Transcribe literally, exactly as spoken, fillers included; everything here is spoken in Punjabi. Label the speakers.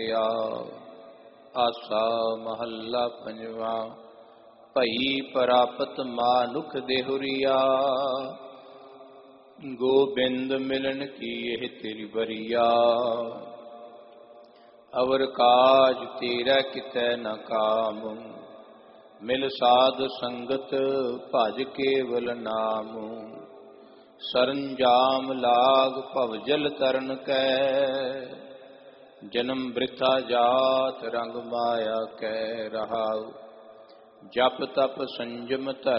Speaker 1: ਆਸਾ ਮਹੱਲਾ ਪੰਜਵਾ। ਭਈ ਪ੍ਰਾਪਤ ਮਾਨੁਖ ਦੇਹੁਰੀਆ, ਗੋਬਿੰਦ ਮਿਲਨ ਕੀ ਇਹ ਤੇਰੀ ਬਰੀਆ। ਅਵਰ ਕਾਜ ਤੇਰਾ ਕਿਤੈ ਨ ਕਾਮ, ਮਿਲ ਸਾਧ ਸੰਗਤ ਭਜ ਕੇਵਲ ਨਾਮ। ਸਰੰਜਾਮ ਲਾਗ ਭਵ ਜਲ ਤਰਨ ਕੈ, ਜਨਮ ਬ੍ਰਿਥਾ ਜਾਤ ਰੰਗ ਮਾਇਆ ਕੈ। ਰਹਾਉ ਜਪ ਤਪ ਸੰਜਮ ਧਰ